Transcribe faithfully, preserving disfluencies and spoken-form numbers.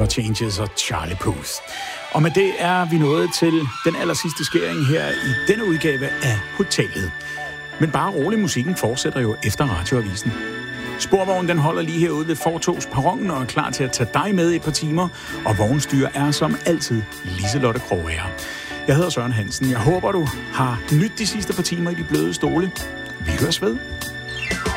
Never Changes og Charlie Puth. Og med det er vi nået til den aller sidste skæring her i denne udgave af Hotellet. Men bare rolig, musikken fortsætter jo efter radioavisen. Sporvognen den holder lige herude ved fortogsperronen og er klar til at tage dig med i et par timer. Og vognstyrer er som altid Liselotte Krogager. Jeg hedder Søren Hansen. Jeg håber, du har nydt de sidste par timer i de bløde stole. Vi høres ved.